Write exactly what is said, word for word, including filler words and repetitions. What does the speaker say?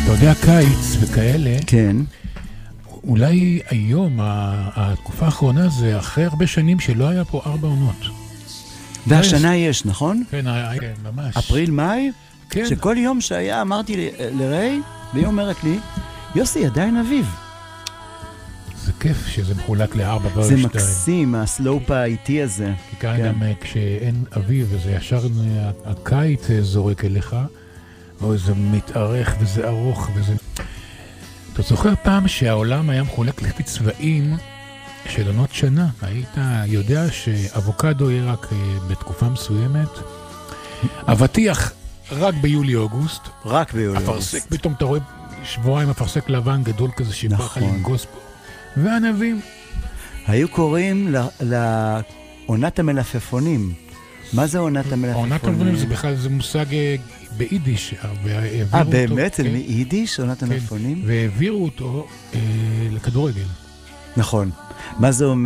אתה יודע, קיץ וכאלה, כן. אולי היום, התקופה האחרונה זה אחרי הרבה שנים שלא היה פה ארבע עונות. והשנה יש, נכון? כן, כן, ממש. אפריל, מאי? כן. שכל יום שהיה, אמרתי לראי, והיא אומרת לי, יוסי, עדיין אביב. זה כיף שזה מחולק לארבע ועוד זה שתיים. מקסים, הסלופ האיטי הזה. כי כאן גם כשאין אביב, וזה ישר הקיץ זורק אליך, או זה מתארך וזה ארוך וזה... אתה זוכר פעם שהעולם היה מחולק לפי צבעים של עונות שנה? היית יודע שאבוקדו יהיה רק בתקופה מסוימת? אבטיח רק ביולי-אוגוסט. רק ביולי-אוגוסט. אפרסק, פתאום אתה רואה שבועיים אפרסק לבן גדול כזה שבא לך לנגוס פה. וענבים. היו קוראים לעונת המלפפונים. מה זה עונת המלפפונים? עונת המלפפונים זה בכלל, זה מושג ביידיש. אה, באמת? זה מיידיש, עונת המלפפונים? והעבירו אותו לכדורגל. נכון. מה זה אומר?